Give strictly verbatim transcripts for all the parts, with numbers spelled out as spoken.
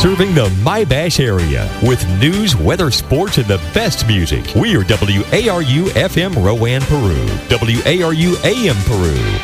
serving the My-Bash area with news, weather, sports, and the best music. We are W A R U F M Rowan, Peru. W A R U A M Peru.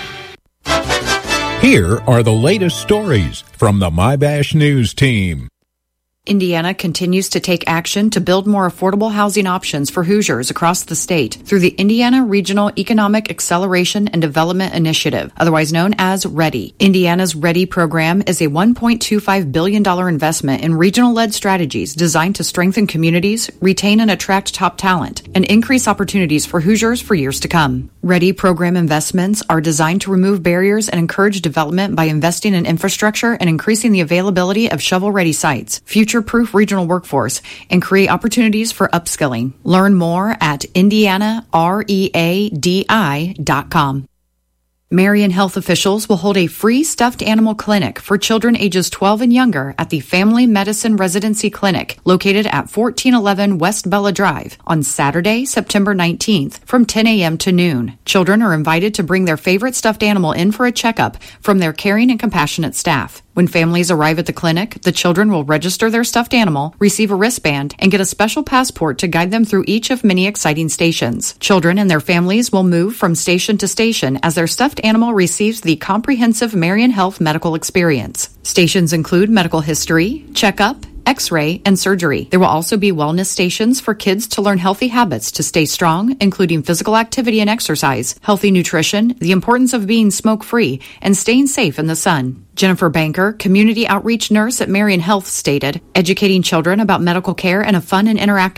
Here are the latest stories from the My-Bash News team. Indiana continues to take action to build more affordable housing options for Hoosiers across the state through the Indiana Regional Economic Acceleration and Development Initiative, otherwise known as READY. Indiana's READY program is a one point two five billion dollars investment in regional-led strategies designed to strengthen communities, retain and attract top talent, and increase opportunities for Hoosiers for years to come. READY program investments are designed to remove barriers and encourage development by investing in infrastructure and increasing the availability of shovel-ready sites, future-proof regional workforce, and create opportunities for upskilling. Learn more at indiana readi dot com. Marion Health officials will hold a free stuffed animal clinic for children ages twelve and younger at the Family Medicine Residency Clinic located at fourteen eleven West Bella Drive on Saturday, September nineteenth from ten a.m. to noon. Children are invited to bring their favorite stuffed animal in for a checkup from their caring and compassionate staff. When families arrive at the clinic, the children will register their stuffed animal, receive a wristband, and get a special passport to guide them through each of many exciting stations. Children and their families will move from station to station as their stuffed animal receives the comprehensive Marion Health medical experience. Stations include medical history, checkup, X-ray, and surgery. There will also be wellness stations for kids to learn healthy habits to stay strong, including physical activity and exercise, healthy nutrition, the importance of being smoke-free, and staying safe in the sun. Jennifer Banker, community outreach nurse at Marion Health, stated, educating children about medical care in a fun and interactive